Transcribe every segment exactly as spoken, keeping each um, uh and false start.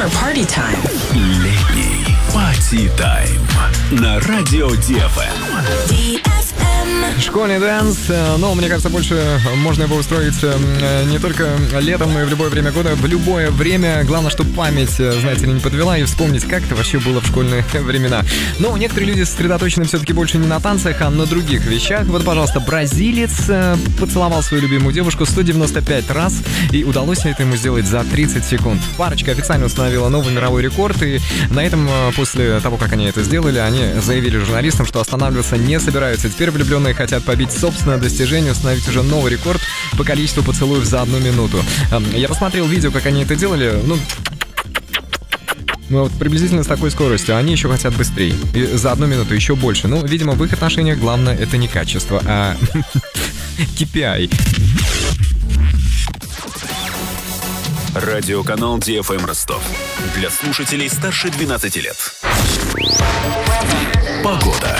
Summer Party Time. Летний Party Time на радио ди эф эм. ди эф эм. Школьный дэнс, но мне кажется, больше можно его устроить не только летом, но и в любое время года, в любое время. Главное, чтобы память, знаете ли, не подвела и вспомнить, как это вообще было в школьные времена. Но некоторые люди сосредоточены все-таки больше не на танцах, а на других вещах. Вот, пожалуйста, бразилец поцеловал свою любимую девушку сто девяносто пять раз, и удалось это ему сделать за тридцать секунд. Парочка официально установила новый мировой рекорд, и на этом, после того, как они это сделали, они заявили журналистам, что останавливаться не собираются. Теперь влюбленные хотят побить собственное достижение, установить уже новый рекорд по количеству поцелуев за одну минуту. Я посмотрел видео, как они это делали, ну... Ну, вот приблизительно с такой скоростью. Они еще хотят быстрее. И за одну минуту еще больше. Ну, видимо, в их отношениях главное это не качество, а кей пи ай. Радиоканал ди эф эм Ростов. Для слушателей старше двенадцати лет. Погода.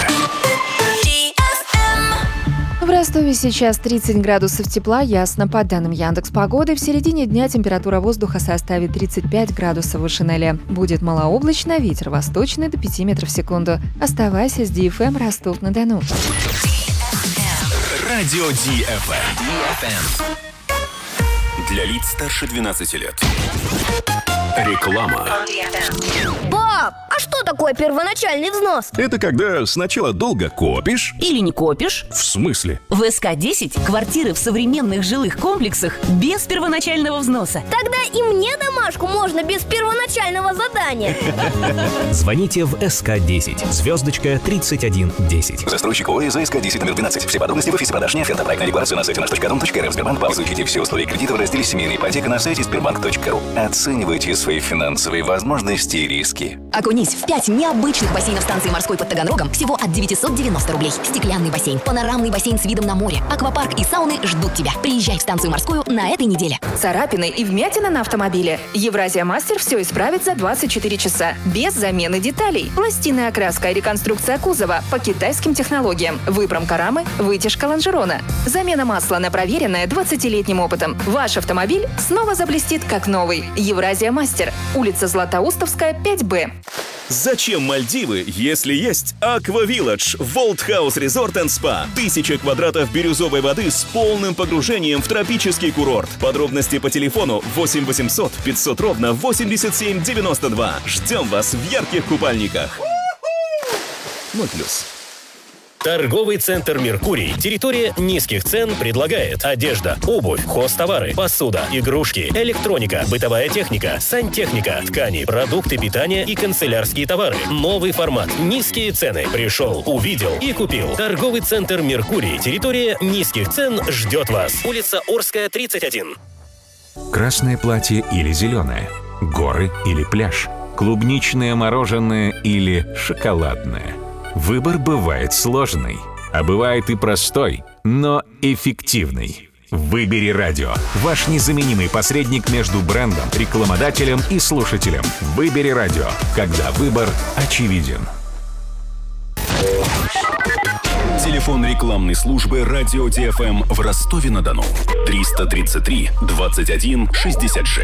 В Ростове сейчас тридцать градусов тепла, ясно. По данным Яндекс.Погоды, в середине дня температура воздуха составит тридцать пять градусов выше ноля. Будет малооблачно, ветер восточный до пяти метров в секунду. Оставайся с ди эф эм Ростов-на-Дону. Радио ди эф эм. Для лиц старше двенадцати лет. Реклама. Пап, а что такое первоначальный взнос? Это когда сначала долго копишь. Или не копишь. В смысле? В эс ка десять квартиры в современных жилых комплексах без первоначального взноса. Тогда и мне домашку можно без первоначального задания. Звоните в эс ка десять, звездочка тридцать один десять. Застройщик ООО за эс ка десять номер двенадцать. Все подробности в офисе продаж «Неоферта». Проектная декларация на сайте наш точка дом точка эр эф. Сбербанк. Изучите все условия кредита в разделе «Семейная ипотека» на сайте сбербанк точка ру. Оценивайте свои финансовые возможности и риски. Окунись в пять необычных бассейнов станции морской под Таганрогом всего от девятьсот девяносто рублей. Стеклянный бассейн, панорамный бассейн с видом на море, аквапарк и сауны ждут тебя. Приезжай в станцию морскую на этой неделе. Царапины и вмятина на автомобиле. Евразия Мастер все исправит за двадцать четыре часа. Без замены деталей. Пластинная окраска и реконструкция кузова по китайским технологиям. Выпромка рамы, вытяжка лонжерона. Замена масла на проверенное двадцатилетним опытом. Ваш автомобиль снова заблестит как новый. Евразия Мастер. Улица Златоустовская, пять бэ. Зачем Мальдивы, если есть Аква Вилладж, Волт Хаус Резорт энд Спа? Тысяча квадратов бирюзовой воды с полным погружением в тропический курорт. Подробности по телефону восемь восемьсот пятьсот ровно восемьдесят семь девяносто два. Ждем вас в ярких купальниках. Ну плюс. Торговый центр «Меркурий». Территория низких цен предлагает одежда, обувь, хозтовары, посуда, игрушки, электроника, бытовая техника, сантехника, ткани, продукты питания и канцелярские товары. Новый формат. Низкие цены. Пришел, увидел и купил. Торговый центр «Меркурий». Территория низких цен ждет вас. Улица Орская, тридцать один. Красное платье или зеленое? Горы или пляж? Клубничное мороженое или шоколадное? Выбор бывает сложный, а бывает и простой, но эффективный. Выбери радио. Ваш незаменимый посредник между брендом, рекламодателем и слушателем. Выбери радио, когда выбор очевиден. Телефон рекламной службы радио ди эф эм в Ростове-на-Дону. триста тридцать три двадцать один шестьдесят шесть.